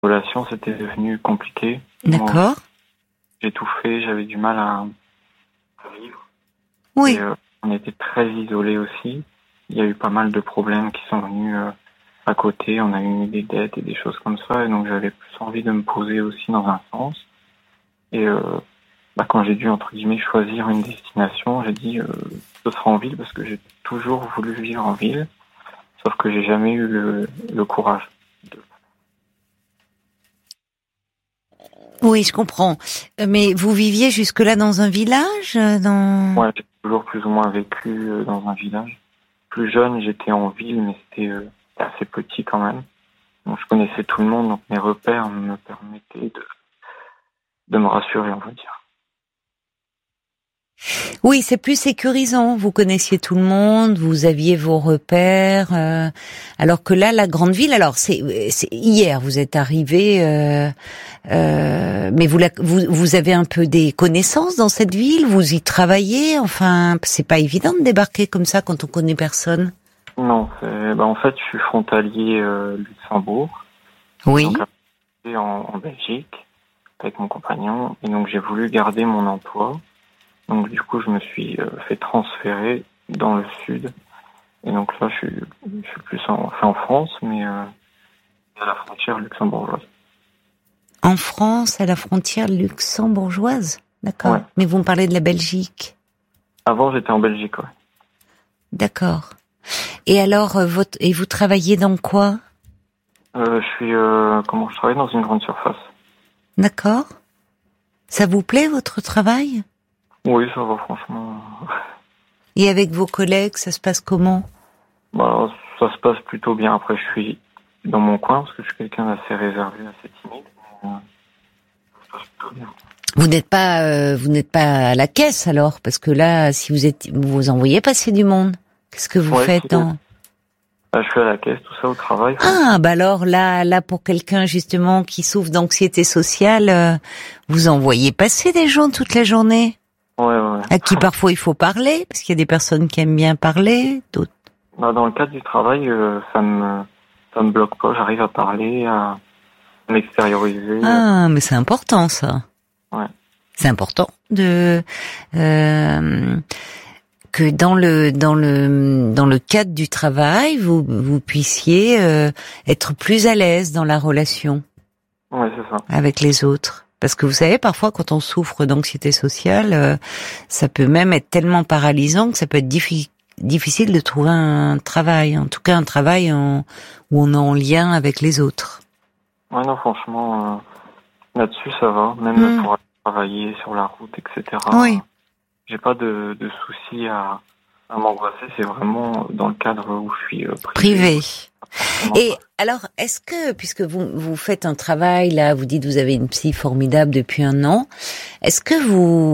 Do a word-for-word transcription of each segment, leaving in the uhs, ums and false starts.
relation, c'était devenu compliqué. D'accord. Moi, j'étouffais, j'avais du mal à, à vivre. Oui. Et, euh, on était très isolés aussi. Il y a eu pas mal de problèmes qui sont venus euh, à côté. On a eu des dettes et des choses comme ça. Et donc, j'avais plus envie de me poser aussi dans un sens. Et euh, bah, quand j'ai dû, entre guillemets, choisir une destination, j'ai dit euh, ce sera en ville parce que j'ai toujours voulu vivre en ville. Sauf que j'ai jamais eu le, le courage. Oui, je comprends. Mais vous viviez jusque-là dans un village dans... Ouais, j'ai toujours plus ou moins vécu euh, dans un village. Plus jeune, j'étais en ville, mais c'était euh, assez petit quand même. Donc je connaissais tout le monde, donc mes repères me permettaient de, de me rassurer, on va dire. Oui, c'est plus sécurisant. Vous connaissiez tout le monde, vous aviez vos repères. Euh, alors que là, la grande ville, alors c'est, c'est hier, vous êtes arrivé, euh, euh, mais vous, la, vous vous avez un peu des connaissances dans cette ville. Vous y travaillez. Enfin, c'est pas évident de débarquer comme ça quand on connaît personne. Non, c'est, bah en fait, je suis frontalier euh, Luxembourg. Oui. Donc en, en Belgique avec mon compagnon, et donc j'ai voulu garder mon emploi. Donc du coup, je me suis euh, fait transférer dans le sud. Et donc là, je suis, je suis plus en, enfin, en France, mais euh, à la frontière luxembourgeoise. En France, à la frontière luxembourgeoise. D'accord. Ouais. Mais vous me parlez de la Belgique. Avant, j'étais en Belgique, ouais. D'accord. Et alors, euh, votre, et vous travaillez dans quoi ? Euh, je suis, euh, comment je travaille dans une grande surface. D'accord. Ça vous plaît, votre travail ? Oui, ça va, franchement. Et avec vos collègues, ça se passe comment ? Bah, ça se passe plutôt bien. Après, je suis dans mon coin, parce que je suis quelqu'un d'assez réservé, assez timide. Mais, euh, ça se passe plutôt bien. Vous n'êtes pas, euh, vous n'êtes pas à la caisse alors, parce que là, si vous êtes, vous envoyez passer du monde. Qu'est-ce que vous Ouais, faites si, dans... Là, je suis à la caisse, tout ça, au travail. Ah, bah alors là, là pour quelqu'un justement qui souffre d'anxiété sociale, euh, vous envoyez passer des gens toute la journée. Ouais, ouais. À qui parfois il faut parler, parce qu'il y a des personnes qui aiment bien parler, d'autres. Bah, dans le cadre du travail, euh, ça me, ça me bloque pas. J'arrive à parler, à m'extérioriser. Ah, mais c'est important ça. Ouais. C'est important de euh, que dans le dans le dans le cadre du travail, vous vous puissiez euh, être plus à l'aise dans la relation. Ouais, c'est ça. Avec les autres. Parce que vous savez, parfois, quand on souffre d'anxiété sociale, euh, ça peut même être tellement paralysant que ça peut être diffi- difficile de trouver un travail. En tout cas, un travail en, où on est en lien avec les autres. Ouais, non, franchement, euh, là-dessus, ça va. Même Mmh. pour aller travailler sur la route, et cetera. Oui. J'ai pas de, de soucis à, à m'angoisser. C'est vraiment dans le cadre où je suis euh, privé. Privé. Et alors, est-ce que, puisque vous vous faites un travail là, vous dites vous avez une psy formidable depuis un an, est-ce que vous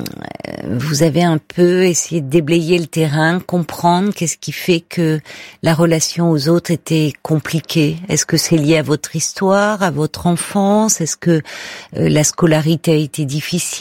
vous avez un peu essayé de déblayer le terrain, comprendre qu'est-ce qui fait que la relation aux autres était compliquée ? Est-ce que c'est lié à votre histoire, à votre enfance ? Est-ce que euh, la scolarité a été difficile ?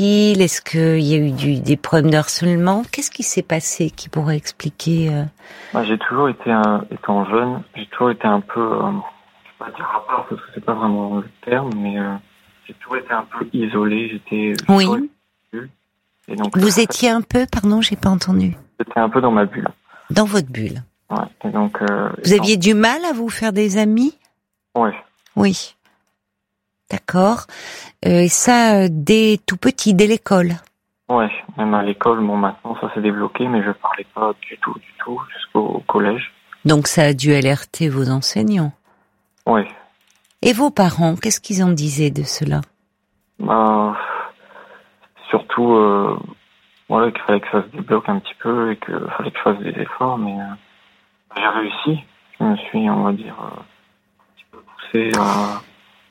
Est-ce qu'il y a eu du, des problèmes de harcèlement ? Qu'est-ce qui s'est passé qui pourrait expliquer euh... Bah, j'ai toujours été, un, étant jeune, j'ai toujours été un peu, euh, je vais pas dire à part parce que c'est pas vraiment le terme, mais euh, j'ai toujours été un peu isolé. J'étais. Oui. Bulle, et donc, Vous euh, étiez un peu, pardon, j'ai pas entendu. J'étais un peu dans ma bulle. Dans votre bulle. Ouais. Et donc. Euh, vous étant... aviez du mal à vous faire des amis ? Ouais. Oui. D'accord. Euh, et ça, euh, dès tout petit, dès l'école. Ouais, même à l'école, bon, maintenant ça s'est débloqué, mais je parlais pas du tout, du tout, jusqu'au collège. Donc ça a dû alerter vos enseignants. Ouais. Et vos parents, qu'est-ce qu'ils en disaient de cela ? Bah, surtout, euh, voilà, qu'il fallait que ça se débloque un petit peu et qu'il fallait que je fasse des efforts, mais euh, j'ai réussi. Je me suis, on va dire, euh, un petit peu poussé à,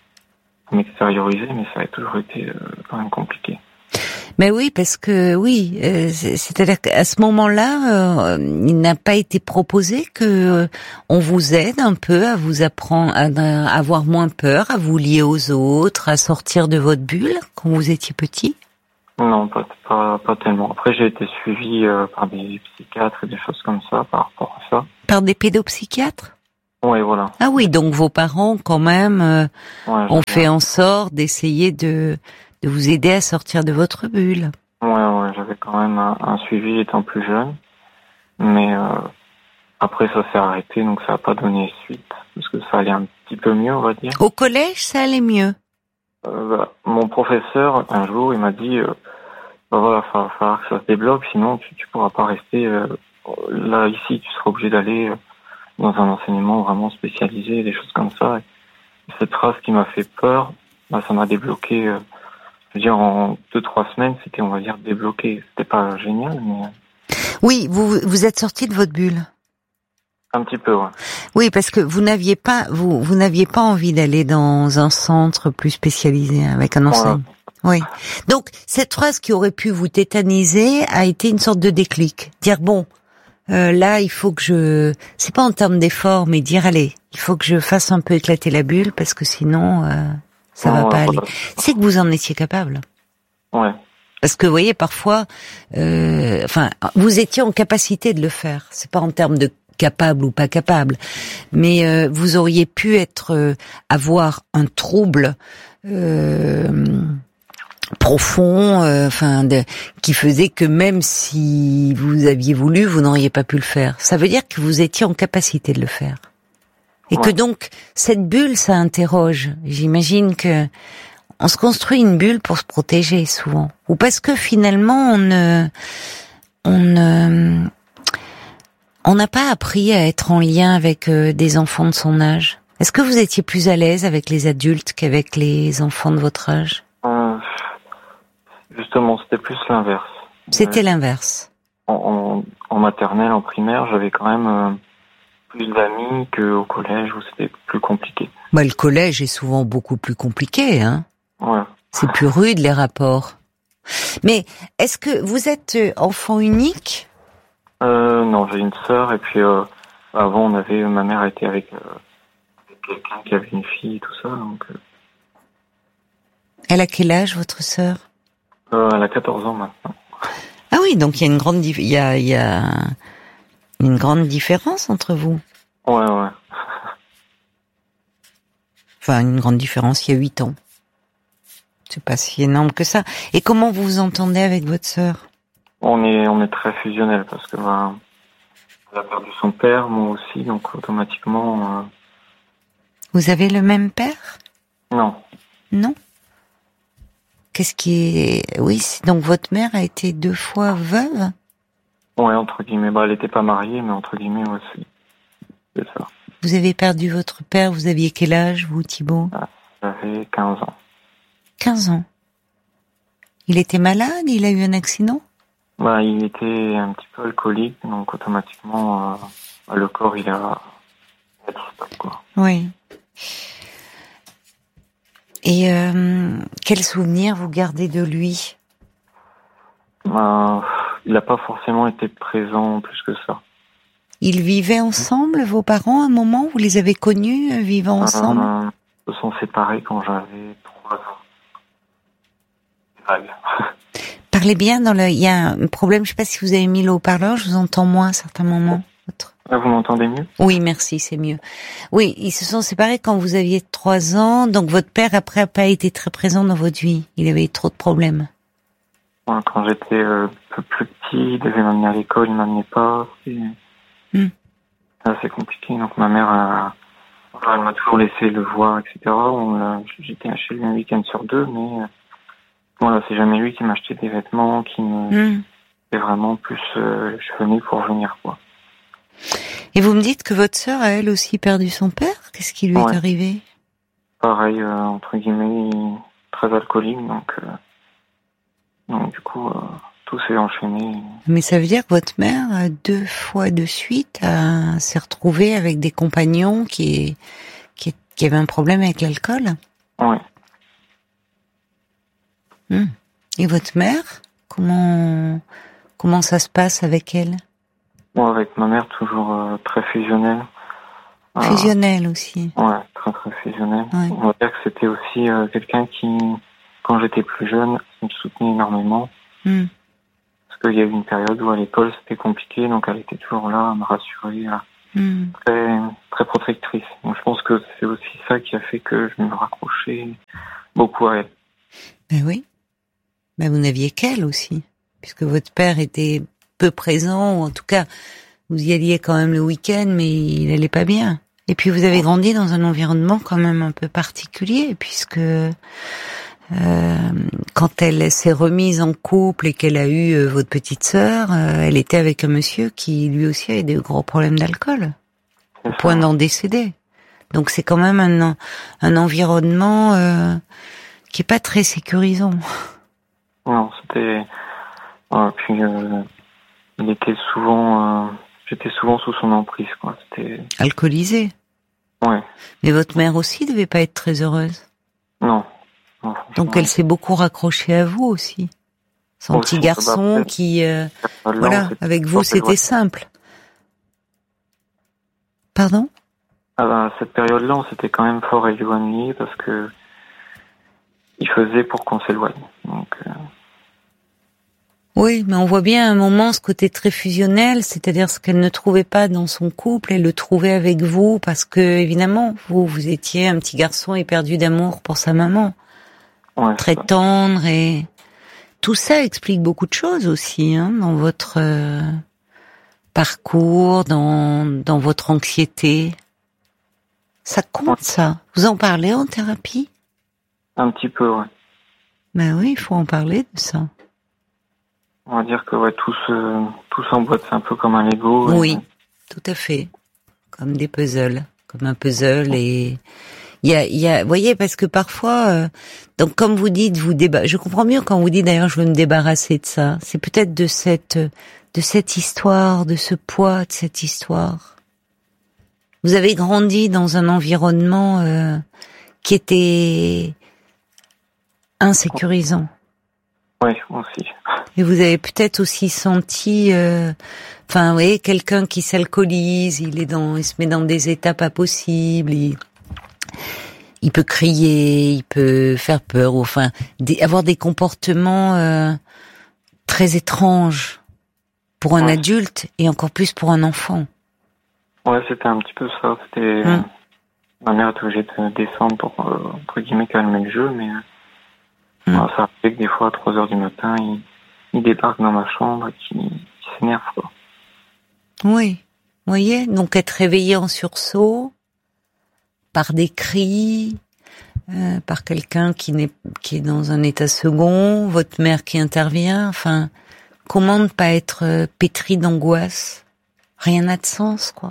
à m'extérioriser, mais ça a toujours été euh, quand même compliqué. Mais oui, parce que oui, euh, c'est-à-dire qu'à ce moment-là, euh, il n'a pas été proposé que euh, on vous aide un peu à vous apprendre à, à avoir moins peur, à vous lier aux autres, à sortir de votre bulle quand vous étiez petit. Non, pas pas, pas tellement. Après, j'ai été suivi euh, par des psychiatres et des choses comme ça par rapport à ça. Par des pédopsychiatres ? Ouais, voilà. Ah oui, donc vos parents, quand même, euh, Ouais, ont j'avais fait un- en sorte d'essayer de, de vous aider à sortir de votre bulle. Ouais, ouais, j'avais quand même un, un suivi étant plus jeune. Mais euh, après, ça s'est arrêté, donc ça n'a pas donné suite. Parce que ça allait un petit peu mieux, on va dire. Au collège, ça allait mieux. Euh, bah, mon professeur, un jour, il m'a dit, euh, bah voilà, il va falloir que ça se débloque, sinon tu, tu pourras pas rester euh, là, ici, tu seras obligé d'aller euh, dans un enseignement vraiment spécialisé, des choses comme ça. Et cette phrase qui m'a fait peur, bah, ça m'a débloqué, euh, je veux dire, en deux, trois semaines, c'était, on va dire, débloqué. C'était pas génial, mais Oui, vous vous êtes sorti de votre bulle. un petit peu, ouais. Oui, parce que vous n'aviez pas vous vous n'aviez pas envie d'aller dans un centre plus spécialisé avec un enseignant. Oui. Donc cette phrase qui aurait pu vous tétaniser a été une sorte de déclic. Dire bon, euh, là il faut que je, c'est pas en termes d'effort, mais dire allez, il faut que je fasse un peu éclater la bulle parce que sinon euh, ça Non, va pas ouais, aller. voilà. C'est que vous en étiez capable. Ouais. Parce que vous voyez parfois, euh, enfin, vous étiez en capacité de le faire. C'est pas en termes de capable ou pas capable, mais euh, vous auriez pu être euh, avoir un trouble euh, profond, euh, enfin, de, qui faisait que même si vous aviez voulu, vous n'auriez pas pu le faire. Ça veut dire que vous étiez en capacité de le faire, et Ouais. que donc cette bulle, ça interroge. J'imagine que on se construit une bulle pour se protéger souvent, ou parce que finalement on ne, on ne, on n'a pas appris à être en lien avec euh, des enfants de son âge. Est-ce que vous étiez plus à l'aise avec les adultes qu'avec les enfants de votre âge? Euh, justement, c'était plus l'inverse. C'était Euh, l'inverse. en, en, en maternelle, en primaire, j'avais quand même euh, plus d'amis qu'au collège où c'était plus compliqué. Bah, le collège est souvent beaucoup plus compliqué, hein. Ouais. C'est plus rude les rapports. Mais est-ce que vous êtes euh, enfant unique? Euh, non, j'ai une sœur et puis euh, avant on avait, ma mère était avec, euh, avec quelqu'un qui avait une fille et tout ça, donc euh, Elle a quel âge votre sœur? euh, elle a quatorze ans maintenant. Ah oui, donc il y a une grande dif- il y a, il y a une grande différence entre vous. Ouais, ouais. Enfin, une grande différence, il y a huit ans. C'est pas si énorme que ça. Et comment vous vous entendez avec votre sœur? On est, on est très fusionnel parce que bah, elle a perdu son père, moi aussi, donc automatiquement, euh, Vous avez le même père? non. Non? Qu'est-ce qui est... Oui, c'est- donc votre mère a été deux fois veuve? Ouais, entre guillemets, bah elle était pas mariée, mais entre guillemets aussi. C'est ça. Vous avez perdu votre père, vous aviez quel âge, vous, Thibaut? J'avais quinze ans. quinze ans. Il était malade? Il a eu un accident? Bah, il était un petit peu alcoolique, donc automatiquement, euh, le corps, il a, il a dit stop, quoi. Oui. Et euh, quel souvenir vous gardez de lui? Bah, il n'a pas forcément été présent plus que ça. Ils vivaient ensemble, vos parents, à un moment? Vous les avez connus euh, vivant ensemble? Euh, ils se sont séparés quand j'avais trois ans. Vague. Parlez bien dans le... Il y a un problème, je sais pas si vous avez mis le haut-parleur, je vous entends moins à certains moments. Votre... Là, vous m'entendez mieux? Oui, merci, c'est mieux. Oui, ils se sont séparés quand vous aviez trois ans, donc votre père, après, n'a pas été très présent dans votre vie. Il avait eu trop de problèmes. Ouais, quand j'étais euh, un peu plus petit, il devait m'amener à l'école, il m'amenait pas. C'est Hmm. assez compliqué. Donc ma mère, a... enfin, elle m'a toujours laissé le voir, et cetera. On l'a- J'étais chez lui un week-end sur deux, mais euh, voilà, c'est jamais lui qui m'achetait des vêtements, qui me... Hmm. C'est vraiment plus, euh, je venais pour venir, quoi. Et vous me dites que votre sœur a elle aussi perdu son père? Qu'est-ce qui lui Ouais. est arrivé? Pareil, euh, entre guillemets, très alcoolique, donc, euh, donc du coup, euh, tout s'est enchaîné. Mais ça veut dire que votre mère, euh, deux fois de suite, a... s'est retrouvée avec des compagnons qui... qui... qui avaient un problème avec l'alcool? Ouais. Hmm. Et votre mère, comment comment ça se passe avec elle? Moi, avec ma mère, toujours euh, très fusionnelle. Euh, Fusionnelle aussi. Ouais, très très fusionnelle. Ouais. On va dire que c'était aussi euh, quelqu'un qui, quand j'étais plus jeune, me soutenait énormément. Hmm. Parce qu'il y a eu une période où à l'école c'était compliqué, donc elle était toujours là à me rassurer, à, mmh. très, très protectrice. Donc je pense que c'est aussi ça qui a fait que je me raccrochais beaucoup à elle. Ben oui. Ben vous n'aviez qu'elle aussi, puisque votre père était peu présent, ou en tout cas, vous y alliez quand même le week-end, mais il allait pas bien. Et puis vous avez grandi dans un environnement quand même un peu particulier, puisque euh, quand elle s'est remise en couple et qu'elle a eu euh, votre petite sœur, euh, elle était avec un monsieur qui lui aussi avait des gros problèmes d'alcool, au point d'en décéder. Donc c'est quand même un, un environnement euh, qui est pas très sécurisant. Non, c'était... Euh, puis euh, il était souvent... Euh... J'étais souvent sous son emprise, quoi. C'était... Alcoolisé. Ouais. Mais votre mère aussi devait pas être très heureuse. Non. non Donc elle s'est beaucoup raccrochée à vous aussi. Son aussi, petit garçon qui, euh, voilà, avec vous c'était simple. Pardon ? Ah ben, à cette période-là, on s'était quand même fort éloignés parce que il faisait pour qu'on s'éloigne. Donc. Euh... Oui, mais on voit bien à un moment ce côté très fusionnel, c'est-à-dire ce qu'elle ne trouvait pas dans son couple, elle le trouvait avec vous, parce que évidemment, vous, vous étiez un petit garçon éperdu d'amour pour sa maman, ouais, très ça. tendre, et tout ça explique beaucoup de choses aussi, hein, dans votre euh, parcours, dans dans votre anxiété. Ça compte, ça. Vous en parlez en thérapie ? Un petit peu, ouais. Ben oui, il faut en parler de ça. On va dire que ouais, tout se, tout s'emboîte, c'est un peu comme un Lego. Oui, et... tout à fait. Comme des puzzles, comme un puzzle. Et il y a, il y a, vous voyez, parce que parfois, euh, donc comme vous dites, vous déba... je comprends mieux quand vous dites d'ailleurs, je veux me débarrasser de ça. C'est peut-être de cette, de cette histoire, de ce poids, de cette histoire. Vous avez grandi dans un environnement euh, qui était insécurisant. Oui, aussi. Et vous avez peut-être aussi senti, euh, enfin, vous voyez, quelqu'un qui s'alcoolise, il est dans, il se met dans des états pas possibles, il, il peut crier, il peut faire peur, ou, enfin, des, avoir des comportements euh, très étranges pour un ouais. adulte et encore plus pour un enfant. Ouais, c'était un petit peu ça. C'était hum. Ma mère était obligée de descendre pour euh, entre guillemets calmer le jeu, mais. Mmh. Alors, ça fait que des fois, à trois heures du matin, il, il débarque dans ma chambre et qu'il il s'énerve, quoi. Oui. Vous voyez, donc être réveillé en sursaut, par des cris, euh, par quelqu'un qui, n'est, qui est dans un état second, votre mère qui intervient, enfin, comment ne pas être euh, pétri d'angoisse ? Rien n'a de sens, quoi.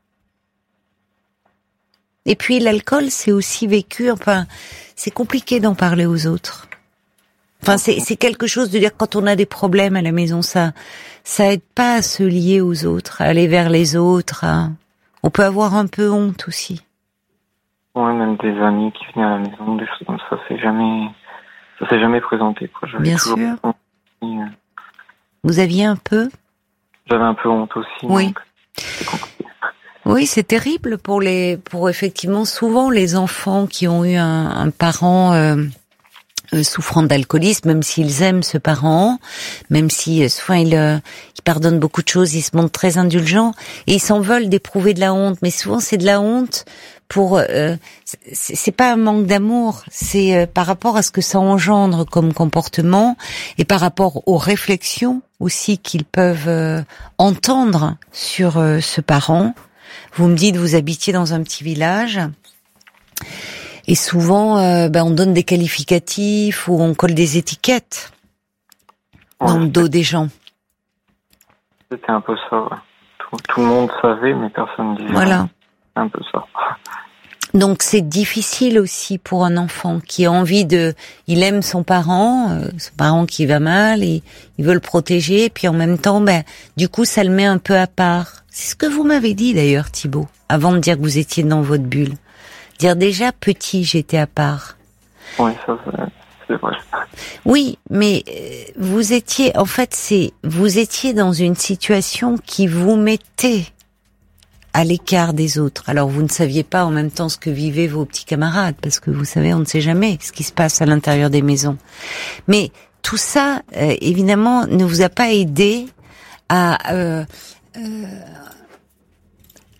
Et puis, l'alcool, c'est aussi vécu, enfin, c'est compliqué d'en parler aux autres. Enfin, c'est, c'est quelque chose de dire quand on a des problèmes à la maison, ça, ça aide pas à se lier aux autres, à aller vers les autres. À... On peut avoir un peu honte aussi. Ouais, même des amis qui venaient à la maison, des choses comme ça, c'est jamais, ça s'est jamais présenté, quoi. J'avais Bien sûr. Honte. Vous aviez un peu? J'avais un peu honte aussi. Oui. Donc c'est compliqué. Oui, c'est terrible pour les, pour effectivement souvent les enfants qui ont eu un, un parent. Euh, souffrant d'alcoolisme, même s'ils aiment ce parent, même si souvent ils, euh, ils pardonnent beaucoup de choses, ils se montrent très indulgents et ils s'en veulent d'éprouver de la honte. Mais souvent c'est de la honte pour, euh, c'est, c'est pas un manque d'amour, c'est euh, par rapport à ce que ça engendre comme comportement et par rapport aux réflexions aussi qu'ils peuvent euh, entendre sur euh, ce parent. Vous me dites vous habitiez dans un petit village. Et souvent, euh, ben, on donne des qualificatifs ou on colle des étiquettes ouais, dans le dos des gens. C'était un peu ça, ouais. Tout, tout le monde savait, mais personne ne disait. Voilà. C'est un peu ça. Donc c'est difficile aussi pour un enfant qui a envie de... Il aime son parent, euh, son parent qui va mal, et il veut le protéger, puis en même temps, ben, du coup, ça le met un peu à part. C'est ce que vous m'avez dit d'ailleurs, Thibaut, avant de dire que vous étiez dans votre bulle. Dire déjà petit, j'étais à part. Oui, ça c'est, c'est vrai. Oui, mais vous étiez, en fait, c'est vous étiez dans une situation qui vous mettait à l'écart des autres. Alors vous ne saviez pas en même temps ce que vivaient vos petits camarades, parce que vous savez, on ne sait jamais ce qui se passe à l'intérieur des maisons. Mais tout ça, euh, évidemment, ne vous a pas aidé à euh, euh,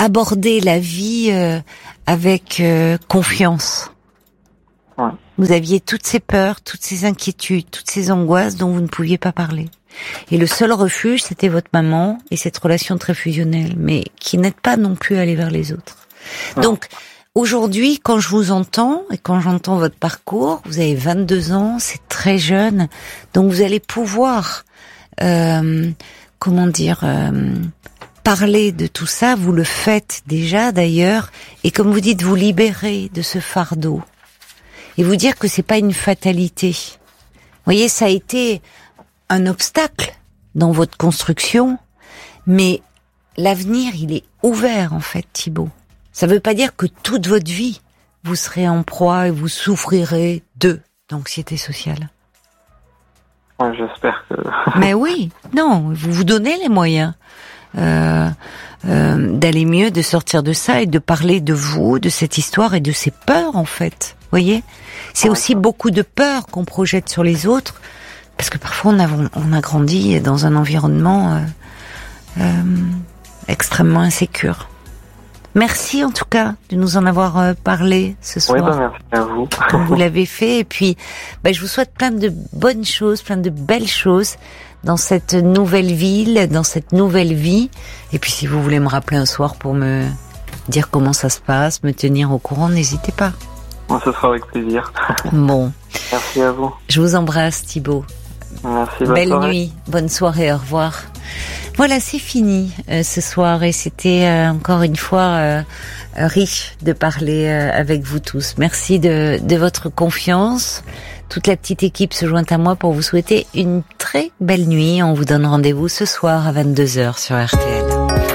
aborder la vie euh, avec euh, confiance. Ouais. Vous aviez toutes ces peurs, toutes ces inquiétudes, toutes ces angoisses dont vous ne pouviez pas parler. Et le seul refuge, c'était votre maman et cette relation très fusionnelle, mais qui n'aide pas non plus à aller vers les autres. Ouais. Donc, aujourd'hui, quand je vous entends et quand j'entends votre parcours, vous avez vingt-deux ans, c'est très jeune, donc vous allez pouvoir, euh, comment dire, euh, parler de tout ça. Vous le faites déjà d'ailleurs, et comme vous dites, vous libérer de ce fardeau et vous dire que c'est pas une fatalité. Vous voyez, ça a été un obstacle dans votre construction, mais l'avenir, il est ouvert en fait, Thibaut. Ça veut pas dire que toute votre vie, vous serez en proie et vous souffrirez de d'anxiété sociale. Ouais, j'espère que... Mais oui, non, vous vous donnez les moyens euh, euh, d'aller mieux, de sortir de ça et de parler de vous, de cette histoire et de ces peurs en fait. Vous voyez, c'est ouais, aussi beaucoup de peurs qu'on projette sur les autres, parce que parfois on a, on a grandi dans un environnement euh, euh, extrêmement insécure. Merci en tout cas de nous en avoir euh, parlé ce soir. Oui, bah, merci à vous. Comme vous l'avez fait, et puis bah, je vous souhaite plein de bonnes choses, plein de belles choses dans cette nouvelle ville, dans cette nouvelle vie. Et puis si vous voulez me rappeler un soir pour me dire comment ça se passe, me tenir au courant, n'hésitez pas. Bon, ce sera avec plaisir. Bon. Merci à vous. Je vous embrasse, Thibaut. Merci, bonne Belle soirée. nuit, bonne soirée, au revoir. Voilà, c'est fini euh, ce soir et c'était euh, encore une fois euh, riche de parler euh, avec vous tous. Merci de, de votre confiance. Toute la petite équipe se joint à moi pour vous souhaiter une très belle nuit. On vous donne rendez-vous ce soir à vingt-deux heures sur R T L.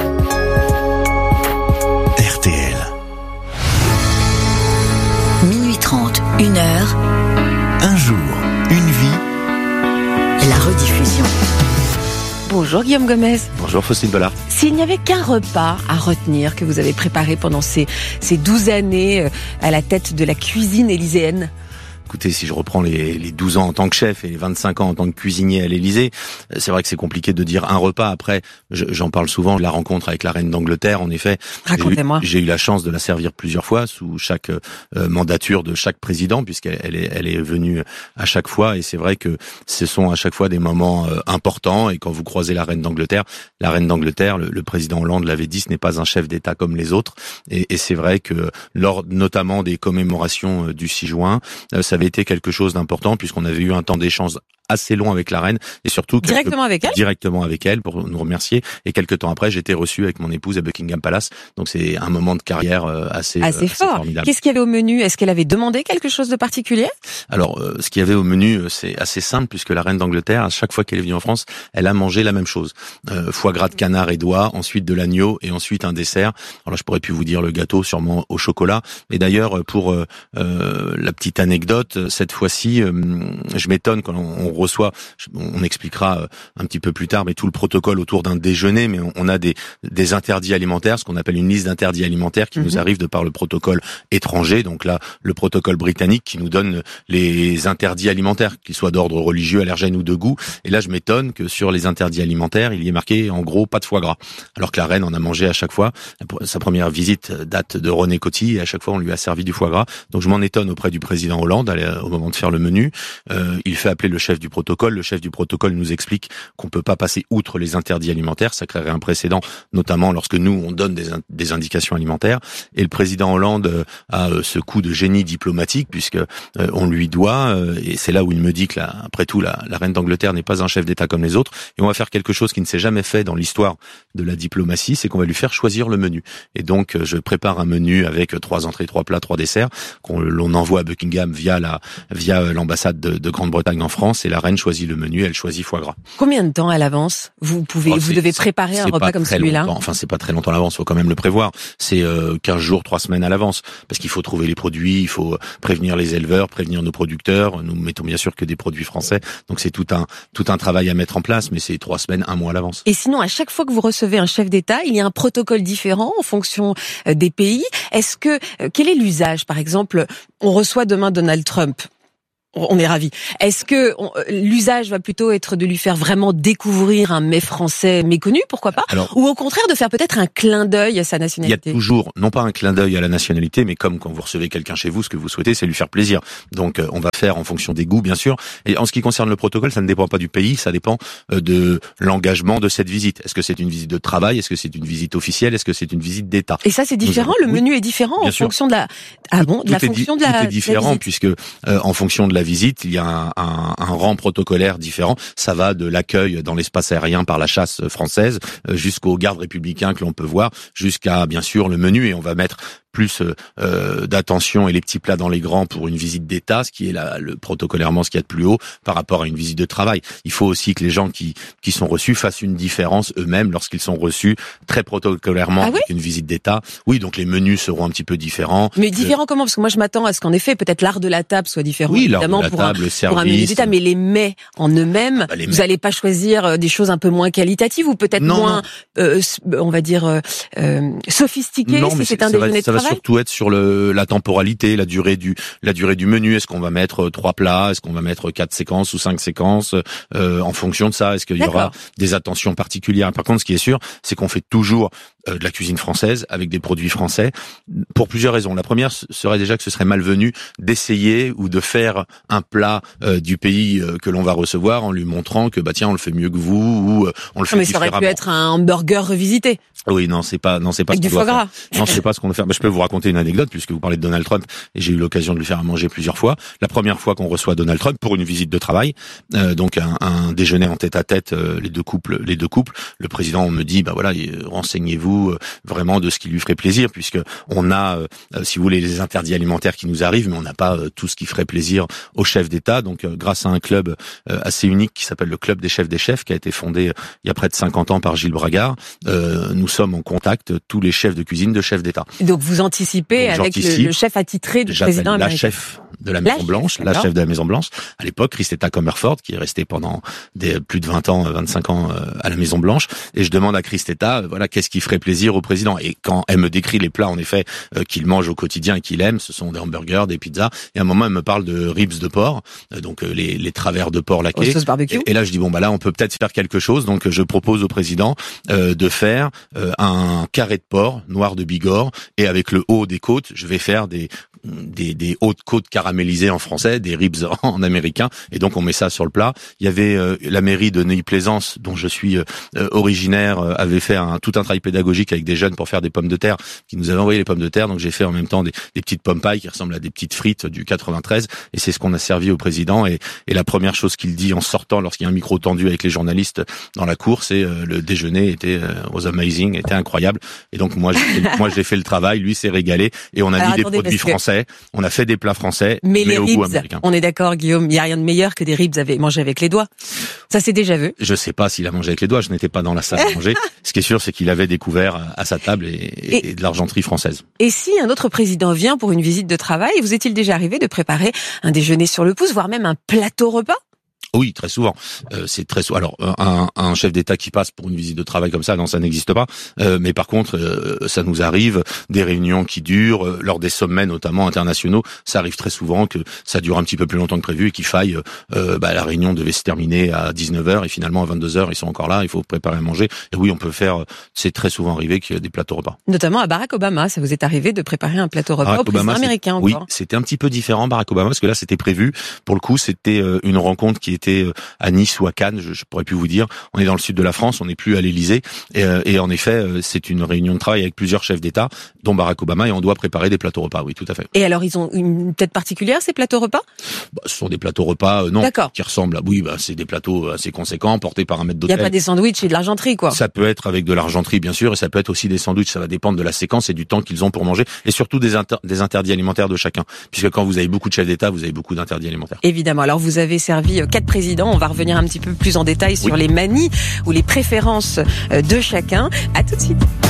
R T L. Minuit trente, une heure. Un jour, une vie. La rediffusion. Bonjour Guillaume Gomez. Bonjour Faustine Bollard. S'il n'y avait qu'un repas à retenir que vous avez préparé pendant ces, ces douze années à la tête de la cuisine élyséenne. Écoutez, si je reprends les, les douze ans en tant que chef et les vingt-cinq ans en tant que cuisinier à l'Élysée, c'est vrai que c'est compliqué de dire un repas. Après, je, j'en parle souvent, la rencontre avec la reine d'Angleterre, en effet. Racontez-moi. J'ai eu, j'ai eu la chance de la servir plusieurs fois sous chaque euh, mandature de chaque président, puisqu'elle elle est, elle est venue à chaque fois. Et c'est vrai que ce sont à chaque fois des moments euh, importants. Et quand vous croisez la reine d'Angleterre, la reine d'Angleterre, le, le président Hollande l'avait dit, ce n'est pas un chef d'État comme les autres. Et, et c'est vrai que lors notamment des commémorations du six juin, euh, ça avait été quelque chose d'important puisqu'on avait eu un temps d'échange assez long avec la reine et surtout directement avec elle directement avec elle pour nous remercier. Et quelques temps après, j'ai été reçu avec mon épouse à Buckingham Palace. Donc c'est un moment de carrière assez assez, assez fort. Formidable. Qu'est-ce qu'il y avait au menu? Est-ce qu'elle avait demandé quelque chose de particulier? Alors, euh, ce qu'il y avait au menu, c'est assez simple puisque la reine d'Angleterre, à chaque fois qu'elle est venue en France, elle a mangé la même chose. Euh, foie gras de canard et d'oie, ensuite de l'agneau et ensuite un dessert. Alors là, je pourrais plus vous dire le gâteau, sûrement au chocolat. Mais d'ailleurs, pour euh, euh, la petite anecdote, cette fois-ci, euh, je m'étonne quand on, on reçoit, on expliquera un petit peu plus tard, mais tout le protocole autour d'un déjeuner, mais on a des, des interdits alimentaires, ce qu'on appelle une liste d'interdits alimentaires qui mmh. nous arrive de par le protocole étranger. Donc là, le protocole britannique qui nous donne les interdits alimentaires, qu'ils soient d'ordre religieux, allergène ou de goût. Et là, je m'étonne que sur les interdits alimentaires, il y ait marqué en gros pas de foie gras. Alors que la reine en a mangé à chaque fois. Sa première visite date de René Coty et à chaque fois on lui a servi du foie gras. Donc je m'en étonne auprès du président Hollande au moment de faire le menu. Euh, il fait appeler le chef du protocole. Le chef du protocole nous explique qu'on peut pas passer outre les interdits alimentaires. Ça créerait un précédent, notamment lorsque nous, on donne des, des indications alimentaires. Et le président Hollande a ce coup de génie diplomatique puisque euh, on lui doit, euh, et c'est là où il me dit que, là, après tout, la, la reine d'Angleterre n'est pas un chef d'État comme les autres. Et on va faire quelque chose qui ne s'est jamais fait dans l'histoire de la diplomatie, c'est qu'on va lui faire choisir le menu. Et donc, je prépare un menu avec trois entrées, trois plats, trois desserts, qu'on l'on envoie à Buckingham via la via l'ambassade de, de Grande-Bretagne en France. Et la reine choisit le menu, elle choisit foie gras. Combien de temps à l'avance vous pouvez, oh, vous devez préparer un repas comme celui-là? Longtemps. Enfin, c'est pas très longtemps à l'avance. Faut quand même le prévoir. C'est euh, quinze jours, trois semaines à l'avance, parce qu'il faut trouver les produits, il faut prévenir les éleveurs, prévenir nos producteurs. Nous mettons bien sûr que des produits français, donc c'est tout un tout un travail à mettre en place, mais c'est trois semaines, un mois à l'avance. Et sinon, à chaque fois que vous recevez un chef d'État, il y a un protocole différent en fonction des pays. Est-ce que quel est l'usage? Par exemple, on reçoit demain Donald Trump. On est ravis. Est-ce que on, l'usage va plutôt être de lui faire vraiment découvrir un mets français méconnu, pourquoi pas, alors, ou au contraire de faire peut-être un clin d'œil à sa nationalité? Il y a toujours, non pas un clin d'œil à la nationalité, mais comme quand vous recevez quelqu'un chez vous, ce que vous souhaitez, c'est lui faire plaisir. Donc on va faire en fonction des goûts, bien sûr. Et en ce qui concerne le protocole, ça ne dépend pas du pays, ça dépend de l'engagement de cette visite. Est-ce que c'est une visite de travail? Est-ce que c'est une visite officielle? Est-ce que c'est une visite d'État? Et ça, c'est différent. Le menu oui, est différent en sûr. fonction de la. Ah bon, de la fonction de la. Tout est différent puisque euh, en fonction de la visite, il y a un, un, un rang protocolaire différent. Ça va de l'accueil dans l'espace aérien par la chasse française euh, jusqu'aux gardes républicains que l'on peut voir, jusqu'à bien sûr le menu. Et on va mettre plus euh, d'attention et les petits plats dans les grands pour une visite d'État, ce qui est la, le protocolairement ce qu'il y a de plus haut par rapport à une visite de travail. Il faut aussi que les gens qui qui sont reçus fassent une différence eux-mêmes lorsqu'ils sont reçus très protocolairement ah oui avec une visite d'État. Oui, donc les menus seront un petit peu différents. Mais différents euh, comment? Parce que moi je m'attends à ce qu'en effet peut-être l'art de la table soit différent. Oui, évidemment l'art de la pour, table, un, le service, pour un menu d'État, mais les mets en eux-mêmes, ah bah, vous n'allez pas choisir des choses un peu moins qualitatives ou peut-être non, moins, non. Euh, on va dire euh, euh, sophistiquées non, si mais c'est, c'est un déjeuner de ça travail. Ça va surtout être sur le la temporalité, la durée du la durée du menu. Est-ce qu'on va mettre trois plats? Est-ce qu'on va mettre quatre séquences ou cinq séquences? euh, En fonction de ça, est-ce qu'il y aura des attentions particulières? Par contre, ce qui est sûr, c'est qu'on fait toujours euh, de la cuisine française avec des produits français pour plusieurs raisons. La première serait déjà que ce serait malvenu d'essayer ou de faire un plat euh, du pays euh, que l'on va recevoir en lui montrant que bah tiens on le fait mieux que vous ou euh, on le fait mais différemment. Ça aurait pu être un hamburger revisité. Oui, non, c'est pas, non, c'est pas avec ce du qu'on foie doit gras. faire. Non, c'est pas ce qu'on doit faire. Bah, je peux vous raconter une anecdote puisque vous parlez de Donald Trump et j'ai eu l'occasion de lui faire à manger plusieurs fois. La première fois qu'on reçoit Donald Trump pour une visite de travail, euh, donc un, un déjeuner en tête à tête, euh, les deux couples, les deux couples. Le président me dit, bah voilà, renseignez-vous euh, vraiment de ce qui lui ferait plaisir puisque on a, euh, si vous voulez, les interdits alimentaires qui nous arrivent, mais on n'a pas euh, tout ce qui ferait plaisir aux chefs d'État. Donc, euh, grâce à un club euh, assez unique qui s'appelle le Club des chefs des chefs, qui a été fondé euh, il y a près de cinquante ans par Gilles Bragard, euh, nous sommes en contact tous les chefs de cuisine de chefs d'État. Donc vous anticipez donc, avec le, le chef attitré du président américain. La chef de la Maison Blanche, la chef de la Maison Blanche. À l'époque, Christetta Comerford, qui est restée pendant des, plus de vingt ans, vingt-cinq ans à la Maison Blanche. Et je demande à Christetta, voilà, qu'est-ce qui ferait plaisir au président? Et quand elle me décrit les plats, en effet, euh, qu'il mange au quotidien et qu'il aime, ce sont des hamburgers, des pizzas. Et à un moment, elle me parle de ribs de porc, euh, donc euh, les, les travers de porc laqués. Sauce barbecue. Et, et là, je dis bon, bah là, on peut peut-être faire quelque chose. Donc, je propose au président euh, de faire euh, un carré de porc noir de Bigorre et avec le haut des côtes, je vais faire des des, des hautes côtes caramélisées en français, des ribs en américain, et donc on met ça sur le plat. Il y avait euh, la mairie de Neuilly-Plaisance, dont je suis euh, originaire, euh, avait fait un, tout un travail pédagogique avec des jeunes pour faire des pommes de terre, qui nous avaient envoyé les pommes de terre, donc j'ai fait en même temps des, des petites pommes pailles qui ressemblent à des petites frites du quatre-vingt-treize, et c'est ce qu'on a servi au président, et, et la première chose qu'il dit en sortant, lorsqu'il y a un micro tendu avec les journalistes dans la cour, c'est euh, le déjeuner était euh, was amazing, était incroyable, et donc moi j'ai fait, moi j'ai fait le travail, lui s'est régalé, et on a Alors, mis attendez, des produits français. On a fait des plats français, mais, mais les au ribs, goût américain. On est d'accord, Guillaume, il n'y a rien de meilleur que des ribs avec, mangés avec les doigts. Ça, c'est déjà vu. Je sais pas s'il a mangé avec les doigts, je n'étais pas dans la salle à manger. Ce qui est sûr, c'est qu'il avait découvert à sa table et, et, et de l'argenterie française. Et si un autre président vient pour une visite de travail, vous est-il déjà arrivé de préparer un déjeuner sur le pouce, voire même un plateau repas ? Oui, très souvent. Euh, c'est très souvent. Alors, un, un chef d'État qui passe pour une visite de travail comme ça, non, ça n'existe pas. Euh, mais par contre, euh, ça nous arrive, des réunions qui durent, euh, lors des sommets notamment internationaux, ça arrive très souvent que ça dure un petit peu plus longtemps que prévu et qu'il faille, euh, bah, la réunion devait se terminer à dix-neuf heures et finalement à vingt-deux heures, ils sont encore là, il faut préparer à manger. Et oui, on peut faire, c'est très souvent arrivé qu'il y ait des plateaux repas. Notamment à Barack Obama, ça vous est arrivé de préparer un plateau repas Barack au président Obama, américain encore. Oui, c'était un petit peu différent, Barack Obama, parce que là, c'était prévu. Pour le coup, c'était une rencontre qui était à Nice ou à Cannes, je, je pourrais plus vous dire. On est dans le sud de la France, on n'est plus à l'Élysée. Et, euh, et en effet, c'est une réunion de travail avec plusieurs chefs d'État, dont Barack Obama, et on doit préparer des plateaux repas. Oui, tout à fait. Et alors, ils ont une tête particulière, ces plateaux repas ? Bah, ce sont des plateaux repas, euh, non, D'accord. qui ressemblent à... Oui, bah, c'est des plateaux assez conséquents, portés par un maître d'hôtel. Il n'y a pas des sandwichs et de l'argenterie, quoi. Ça peut être avec de l'argenterie, bien sûr, et ça peut être aussi des sandwichs. Ça va dépendre de la séquence et du temps qu'ils ont pour manger, et surtout des, inter... des interdits alimentaires de chacun. Puisque quand vous avez beaucoup de chefs d'État, vous avez beaucoup d'interdits alimentaires. Évidemment. Alors, vous avez servi quatre présidents. On va revenir un petit peu plus en détail sur oui. les manies ou les préférences de chacun. À tout de suite.